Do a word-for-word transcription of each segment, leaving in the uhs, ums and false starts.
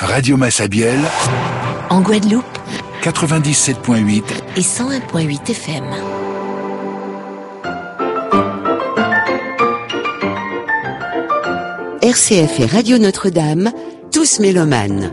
Radio Massabielle, en Guadeloupe, quatre-vingt-dix-sept point huit et cent un point huit F M. R C F et Radio Notre-Dame, tous mélomanes.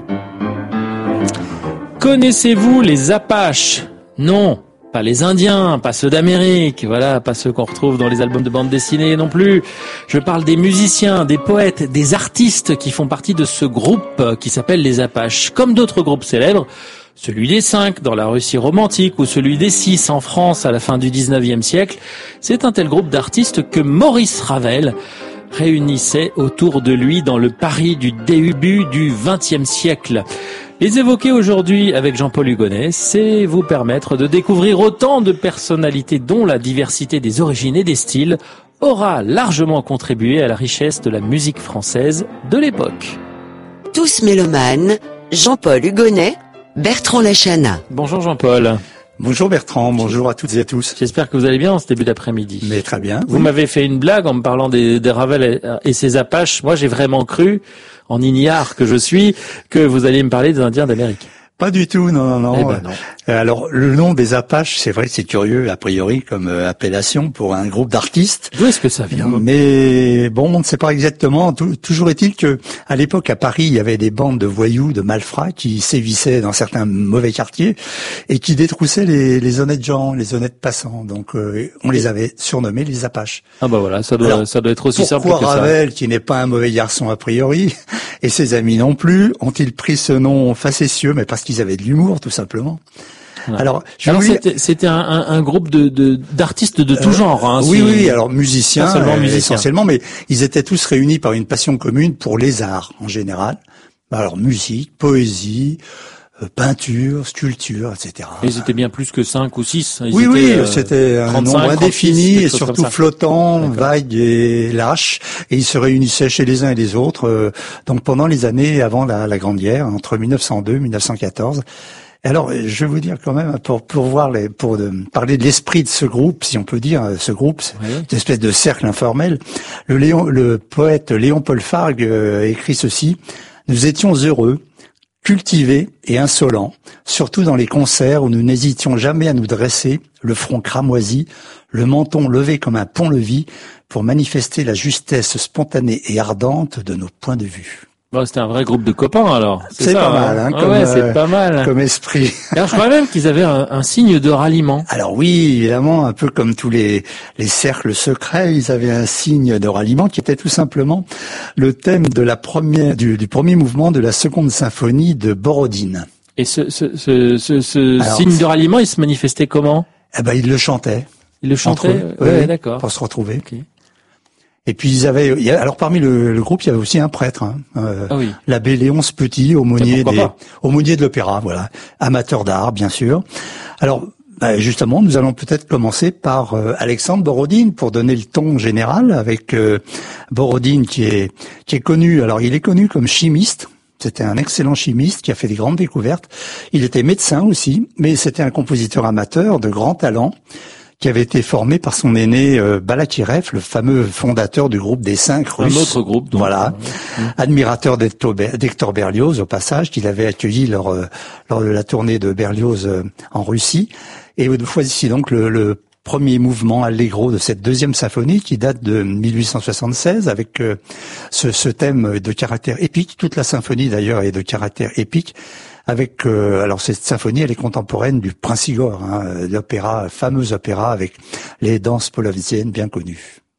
Connaissez-vous les Apaches ? Non, pas les Indiens, pas ceux d'Amérique, voilà, pas ceux qu'on retrouve dans les albums de bande dessinée non plus. Je parle des musiciens, des poètes, des artistes qui font partie de ce groupe qui s'appelle les Apaches. Comme d'autres groupes célèbres, celui des cinq dans la Russie romantique ou celui des six en France à la fin du dix-neuvième siècle, c'est un tel groupe d'artistes que Maurice Ravel réunissait autour de lui dans le Paris du début du vingtième siècle. Les évoquer aujourd'hui avec Jean-Paul Hugonnet, c'est vous permettre de découvrir autant de personnalités dont la diversité des origines et des styles aura largement contribué à la richesse de la musique française de l'époque. Tous mélomanes, Jean-Paul Hugonnet, Bertrand Lachana. Bonjour Jean-Paul. Bonjour Bertrand, bonjour à toutes et à tous. J'espère que vous allez bien en ce début d'après-midi. Mais très bien. Vous oui. m'avez fait une blague en me parlant des, des Ravel et, et ses Apaches. Moi, j'ai vraiment cru, en ignare que je suis, que vous alliez me parler des Indiens d'Amérique. Pas du tout, non, non, non. Eh ben non. Alors, le nom des Apaches, c'est vrai que c'est curieux, a priori, comme euh, appellation pour un groupe d'artistes. D'où est-ce que ça vient ? Mais bon, on ne sait pas exactement. Tou- toujours est-il que, à l'époque, à Paris, il y avait des bandes de voyous, de malfrats qui sévissaient dans certains mauvais quartiers et qui détroussaient les, les honnêtes gens, les honnêtes passants. Donc, euh, on les avait surnommés les Apaches. Ah bah voilà, ça doit, Alors, ça doit être aussi simple que ça. Pourquoi Ravel, qui n'est pas un mauvais garçon a priori, et ses amis non plus, ont-ils pris ce nom facétieux, mais parce qu'ils avaient de l'humour, tout simplement. Ouais. Alors, je alors voulais... c'était, c'était un, un, un groupe de, de d'artistes de tout euh, genre. Hein, oui, si... oui. Alors musiciens, Pas seulement euh, musiciens. essentiellement, mais ils étaient tous réunis par une passion commune pour les arts en général. Alors musique, poésie, euh, peinture, sculpture, et cetera. Ils étaient bien plus que cinq ou six. Ils oui, étaient, oui, euh, c'était un trente-cinq, nombre indéfini trente-six, et quelque chose surtout comme ça. flottant, D'accord. vague et lâche. Et ils se réunissaient chez les uns et les autres. Euh, donc pendant les années avant la, la Grande Guerre, entre mille neuf cent deux et mille neuf cent quatorze. Alors, je vais vous dire quand même, pour, pour voir les, pour de, parler de l'esprit de ce groupe, si on peut dire, ce groupe, Oui. cette espèce de cercle informel, le Léon, le poète Léon-Paul Fargue euh, écrit ceci: nous étions heureux, cultivés et insolents, surtout dans les concerts où nous n'hésitions jamais à nous dresser, le front cramoisi, le menton levé comme un pont-levis, pour manifester la justesse spontanée et ardente de nos points de vue. Bon, c'était un vrai groupe de copains alors. C'est, C'est ça, pas mal, hein, Ah comme, ouais, euh, c'est pas mal. Comme esprit. Alors je crois même qu'ils avaient un, un signe de ralliement. Alors oui, évidemment, un peu comme tous les, les cercles secrets, ils avaient un signe de ralliement qui était tout simplement le thème de la première, du, du premier mouvement de la seconde symphonie de Borodine. Et ce, ce, ce, ce, ce Alors, signe de ralliement, il se manifestait comment ? Eh ben, ils le chantaient. Ils le entre chantaient eux. Ouais, Oui, d'accord. pour se retrouver. Ok. Et puis ils avaient, il y a- alors parmi le, le groupe, il y avait aussi un prêtre, hein, euh, Ah oui. l'abbé Léonce Petit, aumônier pourquoi des, pas. aumônier de l'opéra, voilà, amateur d'art, bien sûr. Alors, bah, justement, nous allons peut-être commencer par euh, Alexandre Borodine pour donner le ton général avec euh, Borodine qui est qui est connu. Alors, il est connu comme chimiste. C'était un excellent chimiste qui a fait des grandes découvertes. Il était médecin aussi, mais c'était un compositeur amateur de grand talent, qui avait été formé par son aîné euh, Balakirev, le fameux fondateur du groupe des cinq Russes. Un autre groupe. Donc, Voilà, euh, admirateur d'Hector Ber- d'Hector Berlioz au passage, qu'il avait accueilli lors, euh, lors de la tournée de Berlioz euh, en Russie. Et voici donc le, le premier mouvement allegro de cette deuxième symphonie qui date de mille huit cent soixante-seize avec euh, ce, ce thème de caractère épique. Toute la symphonie d'ailleurs est de caractère épique. Avec euh, alors cette symphonie, elle est contemporaine du Prince Igor, hein, l'opéra, fameux opéra avec les danses polovziennes bien connues.